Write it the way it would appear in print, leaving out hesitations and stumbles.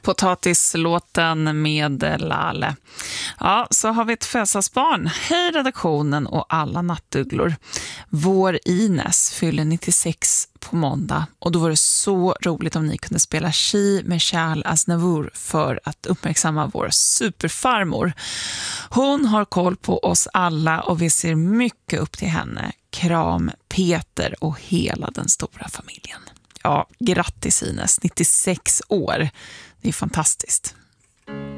Potatislåten med Lale. Ja, så har vi ett födelsedagsbarn. Hej redaktionen och alla nattugglor. Vår Ines fyller 96 på måndag och då var det så roligt om ni kunde spela She med Charles Aznavour för att uppmärksamma vår superfarmor. Hon har koll på oss alla och vi ser mycket upp till henne. Kram Peter och hela den stora familjen. Ja, grattis Ines, 96 år. Det är fantastiskt.